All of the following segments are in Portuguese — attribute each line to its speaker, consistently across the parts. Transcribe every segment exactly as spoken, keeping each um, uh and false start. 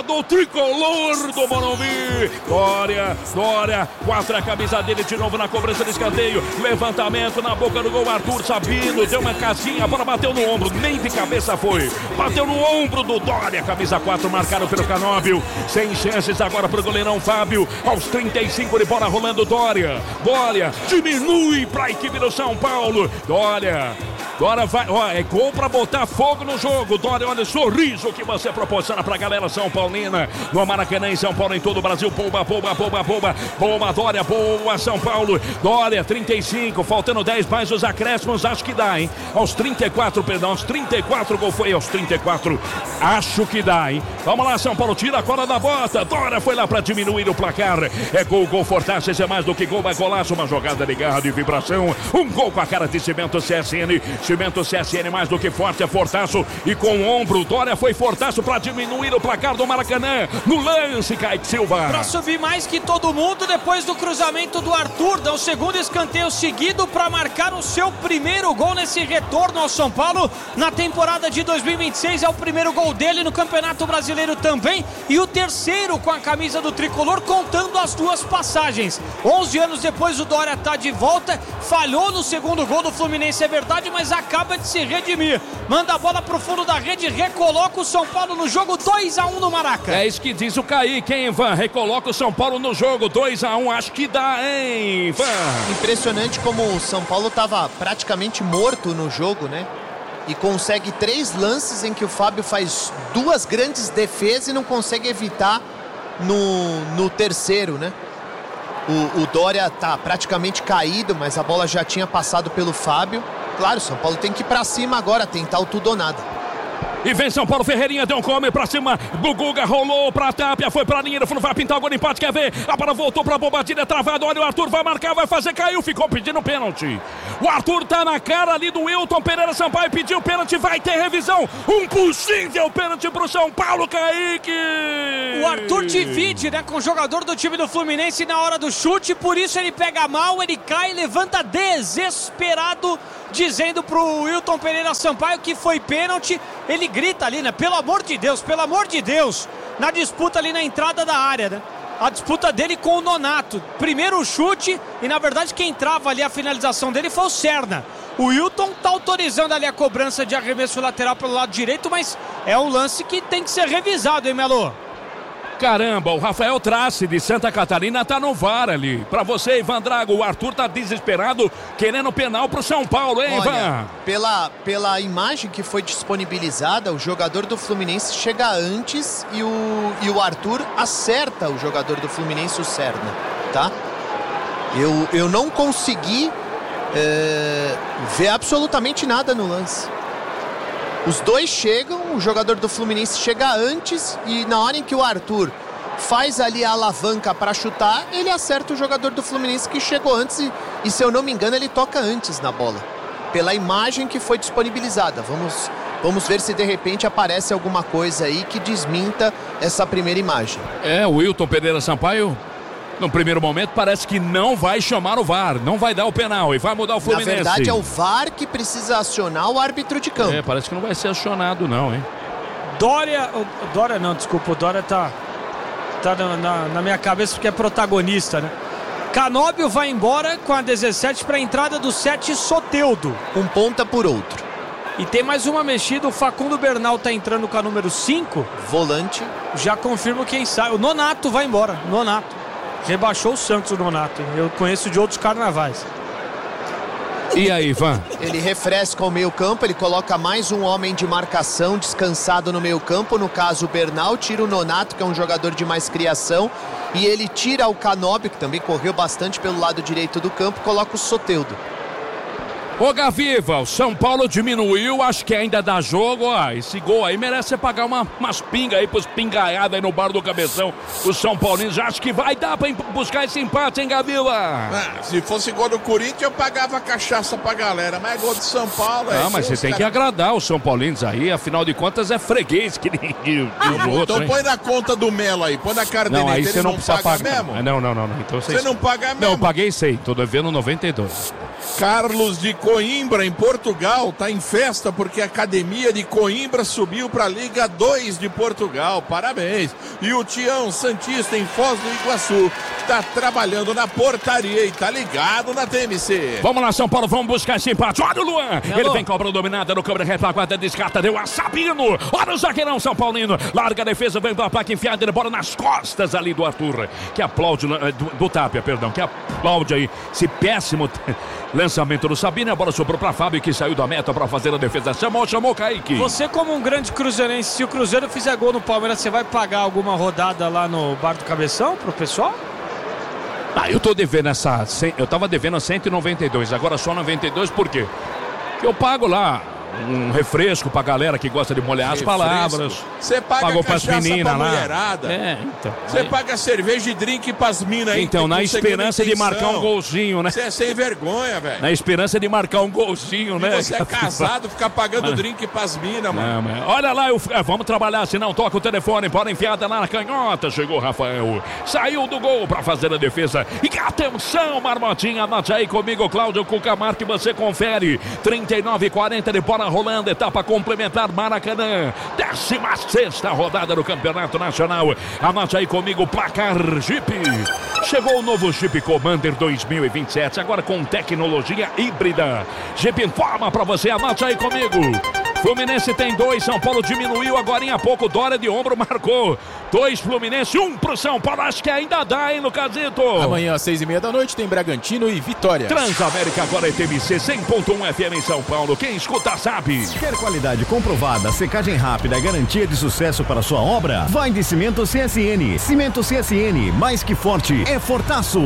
Speaker 1: do tricolor do Morumbi. Dória, Dória, quatro é a camisa dele de novo na cobrança de escanteio. Levantamento na boca do gol, Arthur Sabino, deu uma casinha, a bola bateu no ombro, nem de cabeça foi. Bateu no ombro do Dória, camisa quatro, marcado pelo Canóbio. Sem chances agora pro goleirão Fábio. Aos trinta e cinco de bola rolando Dória. Dória diminui pra equipe do São Paulo. Dória. Dória vai, ó, é gol pra botar fogo no jogo. Dória, olha o sorriso que você proporciona pra galera São Paulina. No Maracanã, em São Paulo, em todo o Brasil. Boa, boa, boa, boa. Boa, Dória, boa, São Paulo. Dória, trinta e cinco, faltando dez mais os acréscimos, acho que dá, hein? Aos trinta e quatro, perdão, aos trinta e quatro, gol foi aos trinta e quatro. Acho que dá, hein? Vamos lá, São Paulo, tira a cola da bota. Dória foi lá pra diminuir o placar. É gol, gol, Fortaço, é mais do que gol, vai golaço, uma jogada de garra, de vibração. Um gol com a cara de Cimento C S N. Cimento C S N mais do que forte, é Fortaço e com o ombro, Dória foi Fortaço para diminuir o placar do Maracanã. No lance, Kaique Silva.
Speaker 2: Para subir mais que todo mundo depois do cruzamento do Arthur, dá o segundo escanteio seguido para marcar o seu primeiro gol nesse retorno ao São Paulo na temporada de dois mil e vinte e seis. É o primeiro gol dele no Campeonato Brasileiro também e o terceiro com a camisa do tricolor, contando as duas passagens. onze anos depois o Dória tá de volta, falhou no segundo gol do Fluminense, é verdade, mas acaba de se redimir. Manda a bola pro fundo da rede, recoloca o São Paulo no jogo, dois a um no Maraca.
Speaker 1: É isso que diz o Kaique, hein, Ivan? Recoloca o São Paulo no jogo, dois a um, acho que dá, hein, Ivan?
Speaker 3: Impressionante como o São Paulo tava praticamente morto no jogo, né? E consegue três lances em que o Fábio faz duas grandes defesas e não consegue evitar no, no terceiro, né? O, o Dória tá praticamente caído, mas a bola já tinha passado pelo Fábio. Claro, São Paulo tem que ir pra cima agora, tentar o tudo ou nada.
Speaker 1: E vem São Paulo, Ferreirinha deu um come pra cima, Guguga rolou pra Tapia, foi pra linha do fundo, vai pintar o gol de empate, quer ver? A bola voltou pra Bobadilha, travado, olha o Arthur, vai marcar, vai fazer, caiu, ficou pedindo pênalti. O Arthur tá na cara ali do Wilton Pereira Sampaio, pediu pênalti, vai ter revisão, um possível pênalti pro São Paulo, Kaique!
Speaker 2: O Arthur divide, né, com o jogador do time do Fluminense na hora do chute, por isso ele pega mal, ele cai, levanta desesperado, dizendo pro Wilton Pereira Sampaio que foi pênalti. Ele grita ali, né? Pelo amor de Deus, pelo amor de Deus. Na disputa ali na entrada da área, né? A disputa dele com o Nonato. Primeiro o chute e, na verdade, quem trava ali a finalização dele foi o Serna. O Wilton tá autorizando ali a cobrança de arremesso lateral pelo lado direito, mas é um lance que tem que ser revisado, hein, Melo?
Speaker 1: Caramba, o Rafael Trace de Santa Catarina tá no V A R ali. Pra você, Ivan Drago, o Arthur tá desesperado, querendo penal pro São Paulo, hein,
Speaker 3: Olha,
Speaker 1: Ivan?
Speaker 3: Pela, pela imagem que foi disponibilizada, o jogador do Fluminense chega antes e o, e o Arthur acerta o jogador do Fluminense, o Serna, tá? Eu, eu não consegui é, ver absolutamente nada no lance. Os dois chegam, o jogador do Fluminense chega antes e na hora em que o Arthur faz ali a alavanca para chutar, ele acerta o jogador do Fluminense que chegou antes e, e, se eu não me engano, ele toca antes na bola. Pela imagem que foi disponibilizada. Vamos, vamos ver se de repente aparece alguma coisa aí que desminta essa primeira imagem.
Speaker 1: É, o Wilton Pereira Sampaio, no primeiro momento, parece que não vai chamar o V A R, não vai dar o penal e vai mudar o Fluminense.
Speaker 3: Na verdade, é o V A R que precisa acionar o árbitro de campo.
Speaker 1: É, parece que não vai ser acionado não, hein?
Speaker 2: Dória, o Dória não, desculpa, o Dória tá, tá na, na, na minha cabeça porque é protagonista, né? Canóbio vai embora com a dezessete para a entrada do sete, Soteldo.
Speaker 3: Um ponta por outro.
Speaker 2: E tem mais uma mexida, o Facundo Bernal tá entrando com a número cinco.
Speaker 3: Volante.
Speaker 2: Já confirmo quem sai, o Nonato vai embora, Nonato. Rebaixou o Santos, o Nonato. Eu conheço de outros carnavais.
Speaker 1: E aí, Ivan?
Speaker 3: Ele refresca o meio campo, ele coloca mais um homem de marcação descansado no meio campo, no caso o Bernal, tira o Nonato, que é um jogador de mais criação, e ele tira o Canóbio, que também correu bastante pelo lado direito do campo, coloca o Soteldo.
Speaker 1: Ô Gaviva, o São Paulo diminuiu, acho que ainda dá jogo, ó, esse gol aí merece você pagar uma, umas pingas aí pros pingaiados aí no bar do Cabeção, o São Paulino, já acho que vai dar pra buscar esse empate, hein, Gaviva?
Speaker 4: Ah, se fosse gol do Corinthians eu pagava cachaça pra galera, mas é gol do São Paulo.
Speaker 1: Não,
Speaker 4: é,
Speaker 1: mas você tem
Speaker 4: cara...
Speaker 1: que agradar os São Paulinos aí, afinal de contas é freguês que nem de, de
Speaker 4: ah,
Speaker 1: outro,
Speaker 4: então
Speaker 1: hein?
Speaker 4: põe na conta do Melo aí, põe na cara dele.
Speaker 1: Não, aí você não, não precisa pagar
Speaker 4: mesmo?
Speaker 1: Não, não, não, não. Então
Speaker 4: você não paga mesmo?
Speaker 1: Não, eu paguei cem, tô devendo noventa e dois.
Speaker 4: Carlos de Coimbra, em Portugal, tá em festa porque a Academia de Coimbra subiu para a Liga dois de Portugal. Parabéns. E o Tião Santista, em Foz do Iguaçu, tá trabalhando na portaria e tá ligado na T M C.
Speaker 1: Vamos lá, São Paulo, vamos buscar esse empate. Olha o Luan.
Speaker 2: Alô.
Speaker 1: Ele vem cobrando dominada no câmera retaguarda, descarta, deu a Sabino. Olha o zagueirão São Paulino. Larga a defesa, vem pra placa enfiada, ele bola nas costas ali do Arthur, que aplaude, do, do Tapia, perdão, que aplaude aí esse péssimo lançamento do Sabino. A bola sobrou pra Fábio, que saiu da meta pra fazer a defesa. Chamou, chamou Kaique.
Speaker 2: Você, como um grande cruzeirense, se o Cruzeiro fizer gol no Palmeiras, você vai pagar alguma rodada lá no Bar do Cabeção pro pessoal?
Speaker 1: Ah, eu tô devendo essa... Eu tava devendo a cento e noventa e dois, agora só noventa e dois, por quê? Porque eu pago lá um refresco pra galera que gosta de molhar refresco. As palavras.
Speaker 4: Você paga
Speaker 1: Pagou
Speaker 4: cachaça
Speaker 1: pras meninas
Speaker 4: pra
Speaker 1: lá.
Speaker 4: Mulherada.
Speaker 1: É, então.
Speaker 4: Você
Speaker 1: aí...
Speaker 4: paga cerveja e drink pras minas aí.
Speaker 1: Então, na esperança de marcar um golzinho, né?
Speaker 4: Você é sem vergonha, velho.
Speaker 1: Na esperança de marcar um golzinho,
Speaker 4: e
Speaker 1: né?
Speaker 4: você é casado, ficar pagando mas... drink pras minas, mano.
Speaker 1: Não, mas... Olha lá, eu... é, vamos trabalhar, se não toca o telefone, bora enfiada lá na canhota. Chegou o Rafael, saiu do gol pra fazer a defesa. E atenção, Marmotinha, anote aí comigo, Cláudio Cucamar, que você confere. trinta e nove e quarenta de bola rolando, etapa complementar Maracanã, décima sexta rodada do Campeonato Nacional. Anote aí comigo, placar Jeep. Chegou o novo Jeep Commander dois mil e vinte e sete, agora com tecnologia híbrida. Jeep informa pra você, anote aí comigo. Fluminense tem dois, São Paulo diminuiu agora em pouco, Dória de ombro marcou. Dois Fluminense, um pro São Paulo, acho que ainda dá, hein, Lucasito?
Speaker 5: Amanhã às seis e meia da noite tem Bragantino e Vitória.
Speaker 1: Transamérica agora é T M C cem ponto um F M em São Paulo, quem escuta sabe.
Speaker 6: Quer qualidade comprovada, secagem rápida, garantia de sucesso para sua obra? Vai de Cimento C S N. Cimento C S N, mais que forte, é fortaço.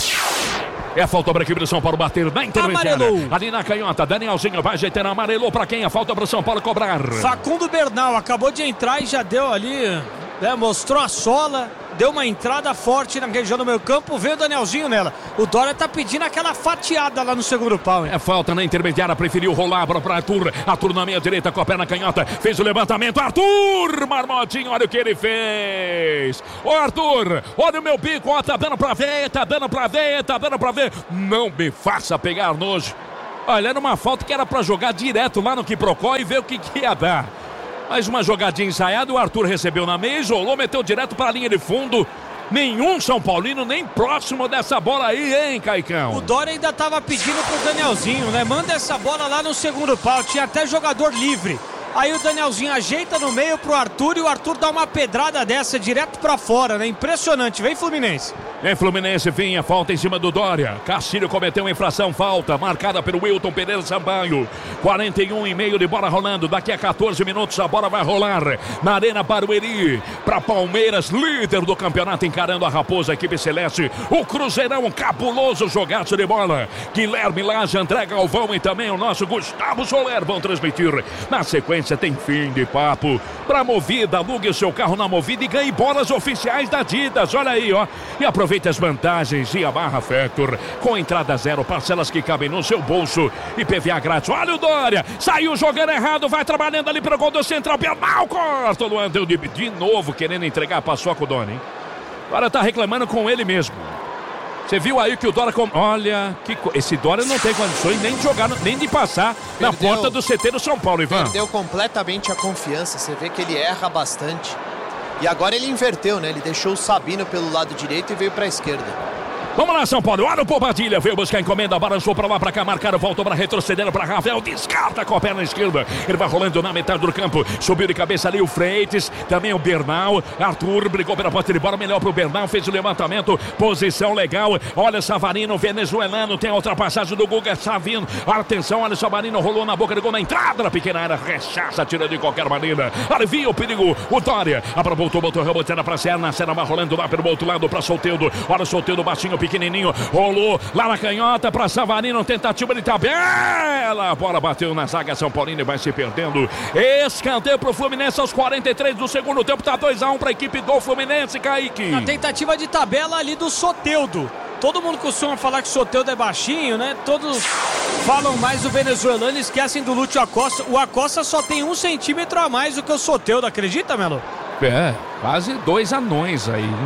Speaker 1: É a falta para a equipe do São Paulo bater na intermediária.
Speaker 2: Amarelou.
Speaker 1: Ali na canhota, Danielzinho vai ajeitando, amarelou para quem? A falta para o São Paulo cobrar.
Speaker 2: Facundo Bernal acabou de entrar e já deu ali, né, mostrou a sola, deu uma entrada forte na região do meio campo, veio o Danielzinho nela. O Dória tá pedindo aquela fatiada lá no segundo pau, hein?
Speaker 1: É falta na intermediária, preferiu rolar para Arthur. Arthur na meia direita, com a perna canhota, fez o levantamento. Arthur, Marmotinho, olha o que ele fez. Ô Arthur, olha o meu bico, ó, tá dando pra ver, tá dando pra ver, tá dando pra ver. Não me faça pegar nojo. Olha, era uma falta que era pra jogar direto lá no Quiprocó e ver o que, que ia dar. Mais uma jogadinha ensaiada, o Arthur recebeu na meia, isolou, meteu direto para a linha de fundo. Nenhum São Paulino nem próximo dessa bola aí, hein, Caicão?
Speaker 2: O Dória ainda tava pedindo pro Danielzinho, né? Manda essa bola lá no segundo pau, tinha até jogador livre. Aí o Danielzinho ajeita no meio pro Arthur e o Arthur dá uma pedrada dessa direto pra fora, né? Impressionante. Vem Fluminense.
Speaker 1: Vem Fluminense, vinha, falta em cima do Dória. Castilho cometeu uma infração, falta, marcada pelo Wilton Pereira Sampaio. quarenta e um e meio de bola rolando. Daqui a quatorze minutos a bola vai rolar na Arena Barueri. Pra Palmeiras, líder do campeonato, encarando a Raposa, a equipe celeste. O Cruzeirão, cabuloso jogaço de bola. Guilherme Laje, André Galvão e também o nosso Gustavo Soler vão transmitir. Na sequência tem fim de papo. Pra Movida, alugue o seu carro na Movida e ganhe bolas oficiais da Adidas. Olha aí, ó. E aproveite as vantagens e a Barra Factor. Com entrada zero, parcelas que cabem no seu bolso e P V A grátis. Olha o Dória, saiu jogando errado, vai trabalhando ali pro gol do Central. Mal corta, o Luan deu de, de novo querendo entregar a paçoca o Dória, hein? Agora tá reclamando com ele mesmo. Você viu aí que o Dória... Com... Olha, que co... esse Dória não tem condições nem de jogar, nem de passar Perdeu. na porta do C T do São Paulo, Ivan.
Speaker 3: Perdeu completamente a confiança, você vê que ele erra bastante. E agora ele inverteu, né? Ele deixou o Sabino pelo lado direito e veio pra esquerda.
Speaker 1: Vamos lá, São Paulo. Olha o Bobadilha. Veio buscar a encomenda. Balançou pra lá, pra cá. Marcaram. Voltou pra retrocedendo pra Rafael. Descarta com a perna esquerda. Ele vai rolando na metade do campo. Subiu de cabeça ali o Freitas. Também o Bernal. Arthur brigou pela ponta de bola. Melhor pro Bernal. Fez o levantamento. Posição legal. Olha Savarino, venezuelano. Tem a ultrapassagem do Guga Savino. Atenção, olha o Savarino. Rolou na boca do gol na entrada da pequena área. Rechaça, tira de qualquer maneira. Alivia o perigo. O Dória. Abra, voltou, botou reboteira pra Serna. Serna vai rolando lá pelo outro lado pra Soteldo. Olha o Soteldo, baixinho, pequenininho, rolou lá na canhota para Savarino, tentativa de tabela, a bola bateu na zaga São Paulino e vai se perdendo. Escanteio pro Fluminense aos quarenta e três do segundo tempo, tá dois a um para a equipe do Fluminense, Kaique.
Speaker 2: Na tentativa de tabela ali do Soteldo. Todo mundo costuma falar que o Soteldo é baixinho, né? Todos falam mais do venezuelano e esquecem do Lúcio Acosta. O Acosta só tem um centímetro a mais do que o Soteldo, acredita, Melo?
Speaker 1: É, quase dois anões aí.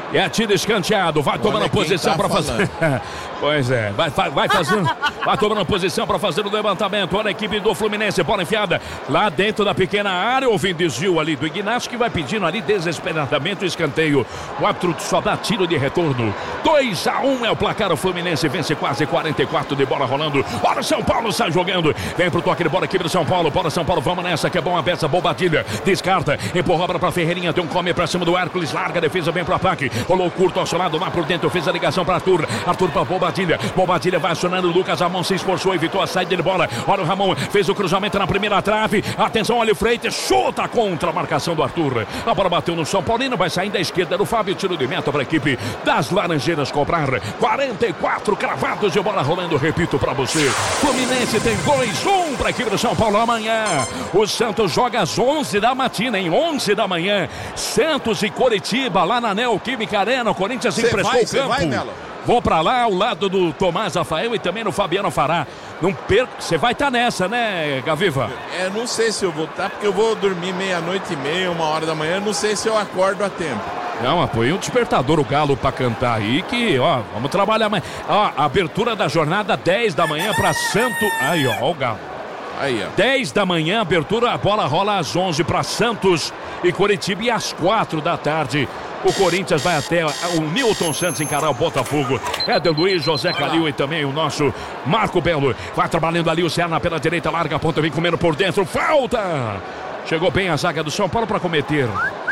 Speaker 1: É tiro escanteado, vai tomando a posição tá para fazer. Pois é, vai, vai, vai fazendo. Vai tomando posição para fazer o levantamento. Olha a equipe do Fluminense, bola enfiada lá dentro da pequena área. Houve um desvio ali do Ignacio, que vai pedindo ali desesperadamente o escanteio. O árbitro só dá tiro de retorno. dois a um é o placar. O Fluminense vence quase quarenta e quatro de bola rolando. Olha o São Paulo sai jogando. Vem pro toque de bola, equipe do São Paulo. Bora São Paulo, vamos nessa que é bom a peça. Bobadilha, descarta, empurrou a bola pra Ferreirinha. Tem um come pra cima do Hércules, larga a defesa, vem pro ataque. Rolou curto ao seu lado, lá por dentro, fez a ligação para Arthur. Arthur para Bobadilha. Bobadilha vai acionando. Lucas Ramon se esforçou, evitou a saída de bola. Olha o Ramon, fez o cruzamento na primeira trave. Atenção, olha o Freitas, chuta contra a marcação do Arthur. A bola bateu no São Paulino, vai sair da esquerda do Fábio. Tiro de meta para a equipe das Laranjeiras cobrar. quarenta e quatro cravados de bola rolando, repito para você. Fluminense tem dois a um para a equipe do São Paulo amanhã. O Santos joga às onze da matina, em onze da manhã. Santos e Coritiba, lá na Neoquímica Arena. O Corinthians cê emprestou vai, o campo. Vai, Melo? Vou pra lá, ao lado do Tomás Rafael e também no Fabiano Fará. Não perca, você vai estar tá nessa, né, Gaviva?
Speaker 4: É, não sei se eu vou estar, tá, porque eu vou dormir meia-noite e meia, uma hora da manhã. Não sei se eu acordo a tempo.
Speaker 1: Não, apoia um despertador, o Galo, pra cantar aí, que, ó, vamos trabalhar mais. Ó, abertura da jornada, dez da manhã pra Santo. Aí, ó, o Galo. Aí, ó. dez da manhã, abertura, a bola rola às onze para Santos e Coritiba e às quatro da tarde. O Corinthians vai até o Newton Santos encarar o Botafogo. Éder Luiz, José Calil e também o nosso Marco Belo. Vai trabalhando ali o Serna pela direita, larga a ponta, vem comendo por dentro. Falta! Chegou bem a zaga do São Paulo para cometer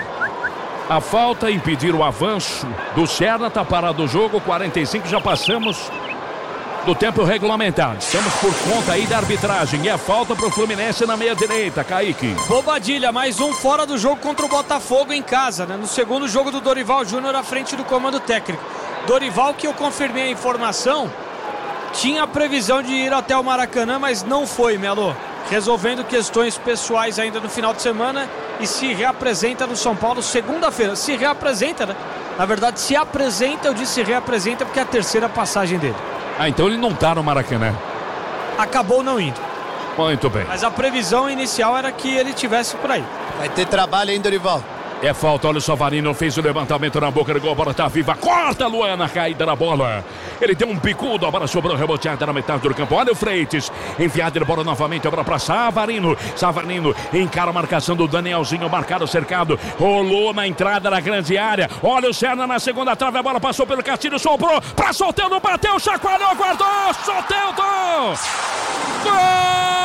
Speaker 1: a falta, impedir o avanço do Serna. Tá parado o jogo, quarenta e cinco, já passamos do tempo regulamentar. Estamos por conta aí da arbitragem. E a falta pro Fluminense na meia direita, Kaique.
Speaker 2: Bobadilha, mais um fora do jogo contra o Botafogo em casa, né? No segundo jogo do Dorival Júnior à frente do comando técnico. Dorival, que eu confirmei a informação, tinha a previsão de ir até o Maracanã, mas não foi, Melo. Resolvendo questões pessoais ainda no final de semana e se reapresenta no São Paulo segunda-feira. Se reapresenta, né? Na verdade, se apresenta, eu disse reapresenta porque é a terceira passagem dele.
Speaker 1: Ah, então ele não tá no Maracanã.
Speaker 2: Acabou não indo.
Speaker 1: Muito bem.
Speaker 2: Mas a previsão inicial era que ele tivesse por aí.
Speaker 3: Vai ter trabalho, hein, Dorival?
Speaker 1: É falta, olha o Savarino, fez o levantamento na boca do gol, a bola tá viva, corta a Luana, caída na bola. Ele deu um bicudo, a bola sobrou, reboteada na metade do campo. Olha o Freitas, enfiada de bola novamente, a bola pra Savarino. Savarino encara a marcação do Danielzinho, marcado, cercado, rolou na entrada da grande área. Olha o Serna na segunda trave, a bola passou pelo Castilho, sobrou pra Soteldo, bateu, chacoalhou, guardou, Soteldo! Gol!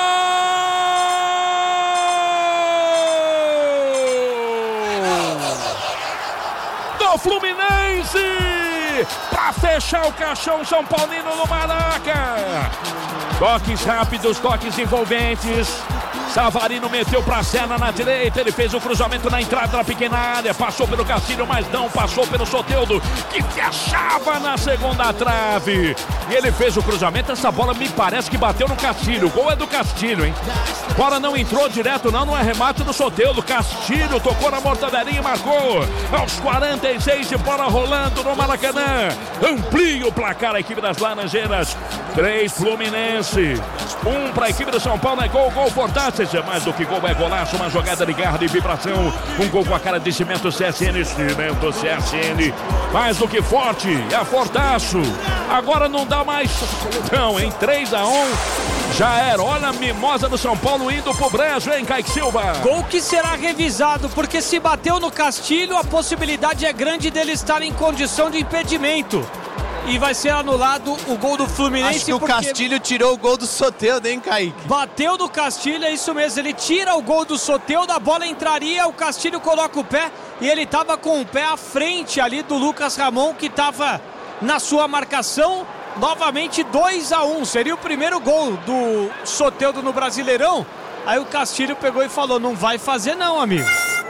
Speaker 1: Fluminense para fechar o caixão São Paulino no Maraca. Toques rápidos, toques envolventes. Savarino meteu para Serna na direita, ele fez o cruzamento na entrada da pequena área, passou pelo Castilho, mas não passou pelo Soteldo, que fechava na segunda trave. E ele fez o cruzamento, essa bola me parece que bateu no Castilho. O gol é do Castilho, hein? Bola não entrou direto não, não é remate do Soteldo. Castilho tocou na mortadelinha e marcou. Aos quarenta e seis de bola rolando no Maracanã. Amplia o placar a equipe das Laranjeiras. três Fluminense. um para a equipe do São Paulo, é gol, gol forte. É mais do que gol, é golaço, uma jogada de garra, de vibração, um gol com a cara de Cimento C S N, Cimento C S N, mais do que forte, é fortaço, agora não dá mais, não, em três a um, já era, olha a mimosa do São Paulo indo pro brejo, hein, Kaique Silva?
Speaker 2: Gol que será revisado, porque se bateu no Castilho, a possibilidade é grande dele estar em condição de impedimento. E vai ser anulado o gol do Fluminense.
Speaker 3: Acho que o Castilho tirou o gol do Soteldo, hein, Kaique?
Speaker 2: Bateu no Castilho, é isso mesmo. Ele tira o gol do Soteldo, a bola entraria, o Castilho coloca o pé e ele estava com o pé à frente ali do Lucas Ramon, que estava na sua marcação. Novamente dois a um. Seria o primeiro gol do Soteldo no Brasileirão. Aí o Castilho pegou e falou: não vai fazer não, amigo.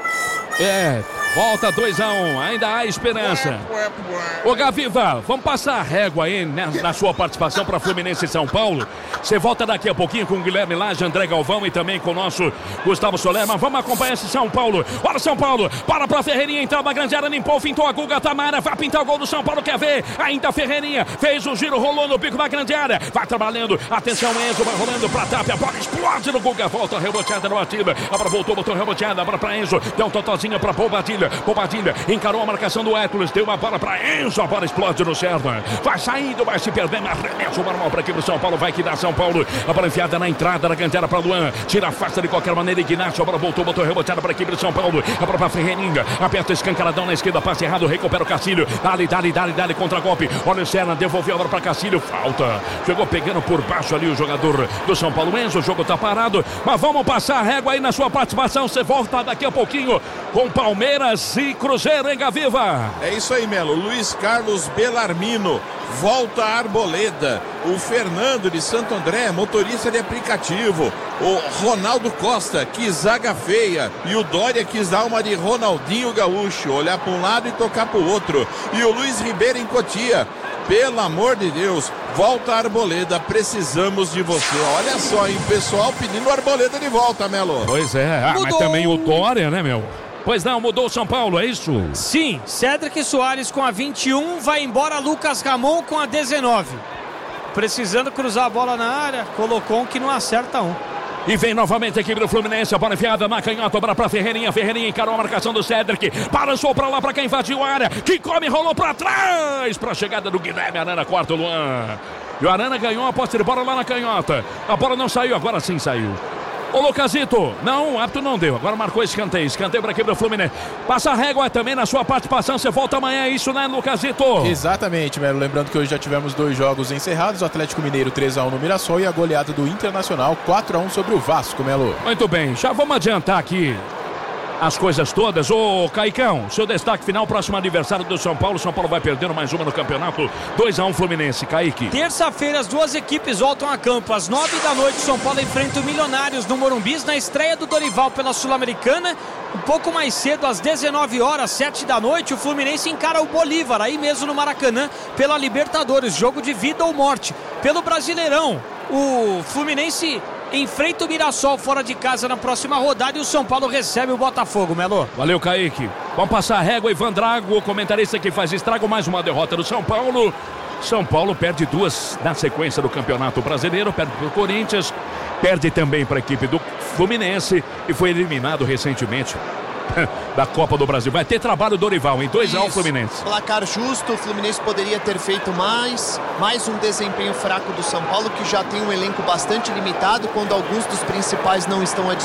Speaker 1: É, volta dois a um, ainda há esperança. Ô Gaviva, vamos passar a régua aí né, na sua participação para Fluminense e São Paulo. Você volta daqui a pouquinho com o Guilherme Lage, André Galvão e também com o nosso Gustavo Soler. Mas vamos acompanhar esse São Paulo. Olha São Paulo, para pra Ferreirinha, entrava a grande área, limpou, fintou a Guga Tamara, vai pintar o gol do São Paulo, quer ver? Ainda Ferreirinha, fez o giro, rolou no pico da grande área, vai trabalhando, atenção Enzo, vai rolando pra Tapia, a bola explode no Guga, volta reboteada no Atila, a bola voltou, botou reboteada, a bola pra Enzo, deu um totozinho pra Bobadilha. Bobadilha, Bobadilha encarou a marcação do Hércules, deu uma bola para Enzo, a bola explode no Serna. Vai saindo, vai se perdendo, arremesso normal para aqui pro São Paulo, vai que dá São Paulo. A bola enfiada na entrada da canteira para Luan, tira a face de qualquer maneira, Ignacio, a bola voltou, botou reboteada para aqui pro São Paulo. A bola para Ferreirinha, aperta escancaradão na esquerda, passe errado, recupera o Cacílio. Dali, dali, dali, dali, contra golpe. Olha o Serna, devolveu a bola para Cacílio, falta. Chegou pegando por baixo ali o jogador do São Paulo. Enzo, o jogo tá parado, mas vamos passar a régua aí na sua participação. Você volta daqui a pouquinho com Palmeiras e Cruzeiro em Gaviva.
Speaker 4: É isso aí, Melo. Luiz Carlos Belarmino volta a Arboleda. O Fernando de Santo André, motorista de aplicativo. O Ronaldo Costa, que zaga feia. E o Dória quis dar uma de Ronaldinho Gaúcho, olhar para um lado e tocar para o outro. E o Luiz Ribeiro em Cotia. Pelo amor de Deus, volta a Arboleda, precisamos de você. Olha só, hein, pessoal pedindo Arboleda de volta, Melo.
Speaker 1: Pois é, ah, mas também o Dória, né, meu? Pois não, mudou o São Paulo, é isso?
Speaker 2: Sim, Cédric Soares com a vinte e um, vai embora Lucas Ramon com a dezenove. Precisando cruzar a bola na área, colocou um que não acerta um.
Speaker 1: E vem novamente a equipe do Fluminense, a bola enfiada na canhota, bola pra Ferreirinha, Ferreirinha encarou a marcação do Cédric, balançou pra lá pra quem invadiu a área, que come, rolou pra trás, pra chegada do Guilherme, Arana corta o Luan. E o Arana ganhou a posse de bola lá na canhota, a bola não saiu, agora sim saiu. Ô Lucasito, não, o árbitro não deu, agora marcou escanteio, escanteio para a equipe do Fluminense. Passa a régua também na sua participação, você volta amanhã, é isso, né, Lucasito?
Speaker 5: Exatamente, Melo, lembrando que hoje já tivemos dois jogos encerrados, o Atlético Mineiro três a um no Mirassol e a goleada do Internacional quatro a um sobre o Vasco, Melo.
Speaker 1: Muito bem, já vamos adiantar aqui as coisas todas. Ô Caicão, seu destaque final, próximo aniversário do São Paulo. São Paulo vai perdendo mais uma no campeonato, dois a um Fluminense. Kaique.
Speaker 2: Terça-feira as duas equipes voltam a campo. Às nove da noite, São Paulo enfrenta o Milionários no Morumbi na estreia do Dorival pela Sul-Americana. Um pouco mais cedo, às dezenove horas, sete da noite, o Fluminense encara o Bolívar, aí mesmo no Maracanã, pela Libertadores, jogo de vida ou morte. Pelo Brasileirão, o Fluminense enfrenta o Mirassol fora de casa na próxima rodada e o São Paulo recebe o Botafogo, Melo.
Speaker 1: Valeu, Kaique. Vamos passar a régua, Ivan Drago, o comentarista que faz estrago, mais uma derrota do São Paulo. São Paulo perde duas na sequência do Campeonato Brasileiro, perde para o Corinthians, perde também para a equipe do Fluminense e foi eliminado recentemente da Copa do Brasil. Vai ter trabalho Dorival em dois a um Fluminense.
Speaker 3: Placar justo, o Fluminense poderia ter feito mais. Mais um desempenho fraco do São Paulo, que já tem um elenco bastante limitado quando alguns dos principais não estão à